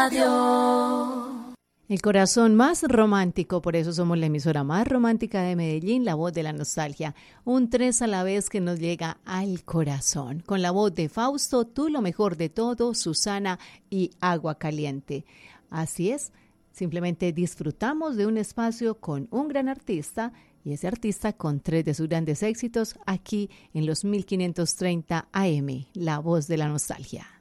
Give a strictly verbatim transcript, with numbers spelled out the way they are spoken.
El corazón más romántico, por eso somos la emisora más romántica de Medellín, la voz de la nostalgia. Un tres a la vez que nos llega al corazón. Con la voz de Fausto, Tú lo mejor de todo, Susana y Agua Caliente. Así es, simplemente disfrutamos de un espacio con un gran artista y ese artista con tres de sus grandes éxitos aquí en los mil quinientos treinta A M, la voz de la nostalgia.